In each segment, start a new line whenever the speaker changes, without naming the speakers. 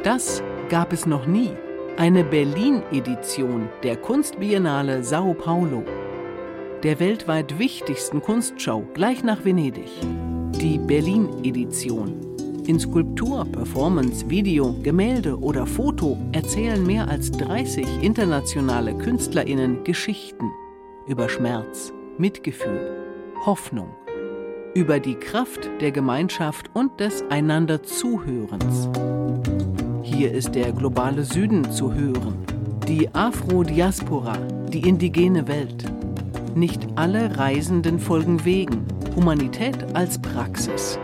Das gab es noch nie. Eine Berlin-Edition der Kunstbiennale Sao Paulo, der weltweit wichtigsten Kunstschau gleich nach Venedig. Die Berlin-Edition. In Skulptur, Performance, Video, Gemälde oder Foto erzählen mehr als 30 internationale KünstlerInnen Geschichten über Schmerz, Mitgefühl, Hoffnung, über die Kraft der Gemeinschaft und des einander Zuhörens. Hier ist der globale Süden zu hören, die Afro-Diaspora, die indigene Welt. Nicht alle Reisenden folgen Wegen, Humanität als Praxis.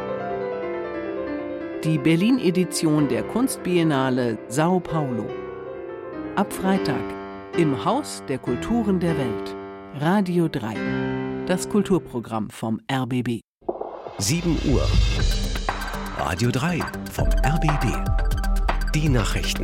Die Berlin-Edition der Kunstbiennale Sao Paulo. Ab Freitag im Haus der Kulturen der Welt. Radio 3. Das Kulturprogramm vom RBB.
7 Uhr. Radio 3 vom RBB. Die Nachrichten.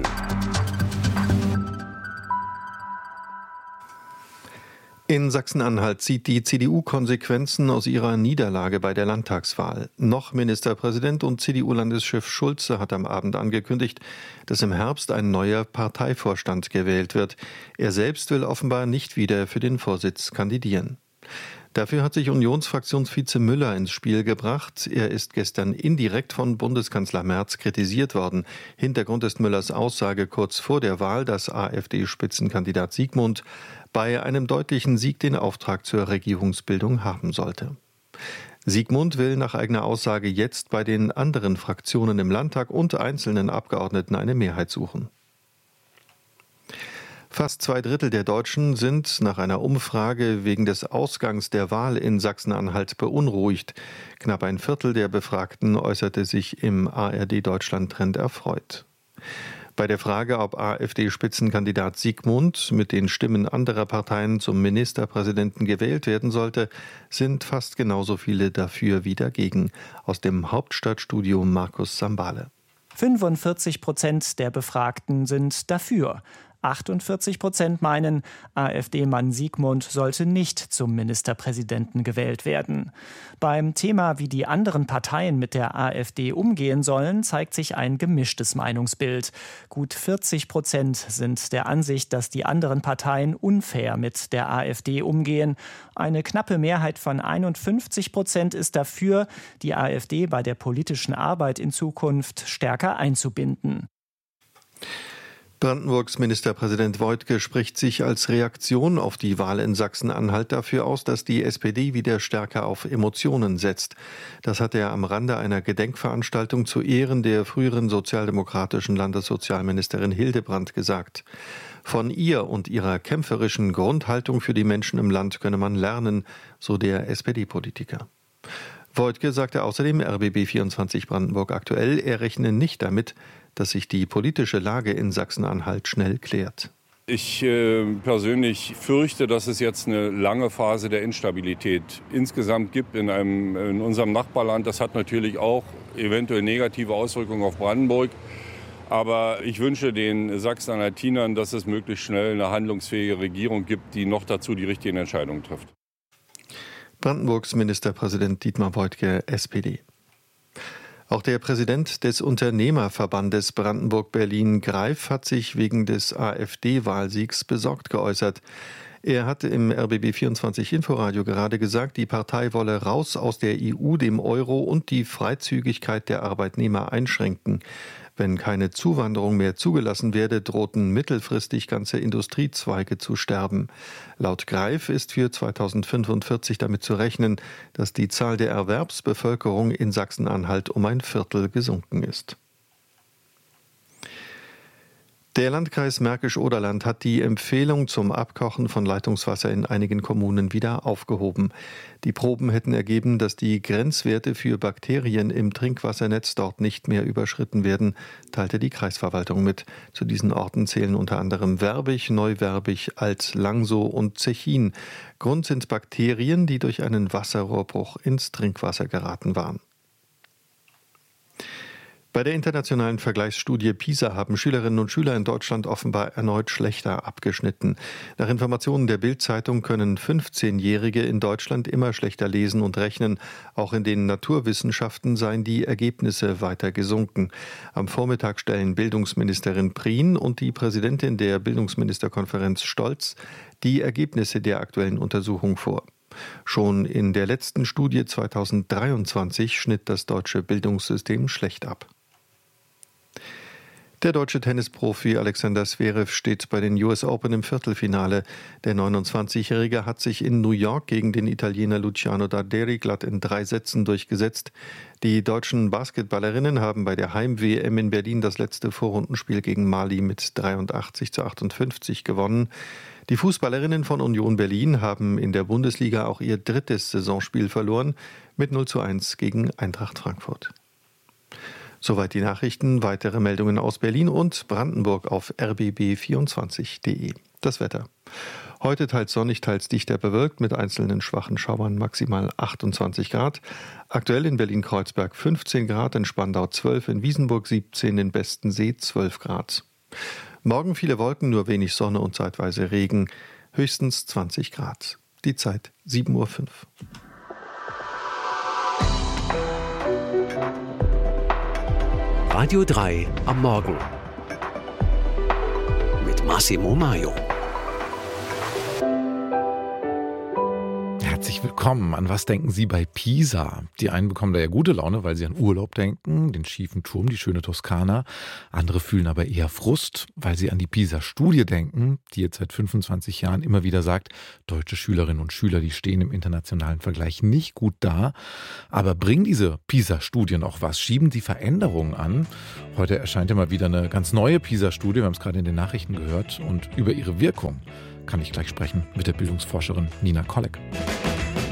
In Sachsen-Anhalt zieht die CDU Konsequenzen aus ihrer Niederlage bei der Landtagswahl. Noch Ministerpräsident und CDU-Landeschef Schulze hat am Abend angekündigt, dass im Herbst ein neuer Parteivorstand gewählt wird. Er selbst will offenbar nicht wieder für den Vorsitz kandidieren. Dafür hat sich Unionsfraktionsvize Müller ins Spiel gebracht. Er ist gestern indirekt von Bundeskanzler Merz kritisiert worden. Hintergrund ist Müllers Aussage kurz vor der Wahl, dass AfD-Spitzenkandidat Siegmund bei einem deutlichen Sieg den Auftrag zur Regierungsbildung haben sollte. Siegmund will nach eigener Aussage jetzt bei den anderen Fraktionen im Landtag und einzelnen Abgeordneten eine Mehrheit suchen. Fast 2/3 der Deutschen sind nach einer Umfrage wegen des Ausgangs der Wahl in Sachsen-Anhalt beunruhigt. Knapp ein Viertel der Befragten äußerte sich im ARD-Deutschland-Trend erfreut. Bei der Frage, ob AfD-Spitzenkandidat Siegmund mit den Stimmen anderer Parteien zum Ministerpräsidenten gewählt werden sollte, sind fast genauso viele dafür wie dagegen. Aus dem Hauptstadtstudio Markus Sambale.
45% der Befragten sind dafür. 48% meinen, AfD-Mann Siegmund sollte nicht zum Ministerpräsidenten gewählt werden. Beim Thema, wie die anderen Parteien mit der AfD umgehen sollen, zeigt sich ein gemischtes Meinungsbild. Gut 40% sind der Ansicht, dass die anderen Parteien unfair mit der AfD umgehen. Eine knappe Mehrheit von 51% ist dafür, die AfD bei der politischen Arbeit in Zukunft stärker einzubinden.
Brandenburgs Ministerpräsident Woidke spricht sich als Reaktion auf die Wahl in Sachsen-Anhalt dafür aus, dass die SPD wieder stärker auf Emotionen setzt. Das hat er am Rande einer Gedenkveranstaltung zu Ehren der früheren sozialdemokratischen Landessozialministerin Hildebrand gesagt. Von ihr und ihrer kämpferischen Grundhaltung für die Menschen im Land könne man lernen, so der SPD-Politiker. Woidke sagte außerdem RBB 24 Brandenburg aktuell, er rechne nicht damit, dass sich die politische Lage in Sachsen-Anhalt schnell klärt.
Ich persönlich fürchte, dass es jetzt eine lange Phase der Instabilität insgesamt gibt in unserem Nachbarland. Das hat natürlich auch eventuell negative Auswirkungen auf Brandenburg. Aber ich wünsche den Sachsen-Anhaltinern, dass es möglichst schnell eine handlungsfähige Regierung gibt, die noch dazu die richtigen Entscheidungen trifft.
Brandenburgs Ministerpräsident Dietmar Woidke, SPD. Auch der Präsident des Unternehmerverbandes Brandenburg-Berlin, Greif, hat sich wegen des AfD-Wahlsiegs besorgt geäußert. Er hat im RBB 24 Inforadio gerade gesagt, die Partei wolle raus aus der EU, dem Euro und die Freizügigkeit der Arbeitnehmer einschränken. Wenn keine Zuwanderung mehr zugelassen werde, drohten mittelfristig ganze Industriezweige zu sterben. Laut Greif ist für 2045 damit zu rechnen, dass die Zahl der Erwerbsbevölkerung in Sachsen-Anhalt um ein Viertel gesunken ist. Der Landkreis Märkisch-Oderland hat die Empfehlung zum Abkochen von Leitungswasser in einigen Kommunen wieder aufgehoben. Die Proben hätten ergeben, dass die Grenzwerte für Bakterien im Trinkwassernetz dort nicht mehr überschritten werden, teilte die Kreisverwaltung mit. Zu diesen Orten zählen unter anderem Werbig, Neuwerbig, Alt-Langsow und Zechin. Grund sind Bakterien, die durch einen Wasserrohrbruch ins Trinkwasser geraten waren. Bei der internationalen Vergleichsstudie PISA haben Schülerinnen und Schüler in Deutschland offenbar erneut schlechter abgeschnitten. Nach Informationen der Bild-Zeitung können 15-Jährige in Deutschland immer schlechter lesen und rechnen. Auch in den Naturwissenschaften seien die Ergebnisse weiter gesunken. Am Vormittag stellen Bildungsministerin Prien und die Präsidentin der Bildungsministerkonferenz Stolz die Ergebnisse der aktuellen Untersuchung vor. Schon in der letzten Studie 2023 schnitt das deutsche Bildungssystem schlecht ab. Der deutsche Tennisprofi Alexander Zverev steht bei den US Open im Viertelfinale. Der 29-Jährige hat sich in New York gegen den Italiener Luciano Darderi glatt in 3 Sätzen durchgesetzt. Die deutschen Basketballerinnen haben bei der Heim-WM in Berlin das letzte Vorrundenspiel gegen Mali mit 83:58 gewonnen. Die Fußballerinnen von Union Berlin haben in der Bundesliga auch ihr 3. Saisonspiel verloren mit 0:1 gegen Eintracht Frankfurt. Soweit die Nachrichten. Weitere Meldungen aus Berlin und Brandenburg auf rbb24.de. Das Wetter. Heute teils sonnig, teils dichter bewölkt mit einzelnen schwachen Schauern, maximal 28 Grad. Aktuell in Berlin-Kreuzberg 15 Grad, in Spandau 12, in Wiesenburg 17, in Bestensee 12 Grad. Morgen viele Wolken, nur wenig Sonne und zeitweise Regen, höchstens 20 Grad. Die Zeit 7:05 Uhr.
Radio 3 am Morgen mit Massimo Maio.
Herzlich willkommen. An was denken Sie bei PISA? Die einen bekommen da ja gute Laune, weil sie an Urlaub denken, den schiefen Turm, die schöne Toskana. Andere fühlen aber eher Frust, weil sie an die PISA-Studie denken, die jetzt seit 25 Jahren immer wieder sagt, deutsche Schülerinnen und Schüler, die stehen im internationalen Vergleich nicht gut da. Aber bringen diese PISA-Studien auch was? Schieben die Veränderungen an? Heute erscheint ja mal wieder eine ganz neue PISA-Studie, wir haben es gerade in den Nachrichten gehört, und über ihre Wirkung kann ich gleich sprechen mit der Bildungsforscherin Nina Kolleg.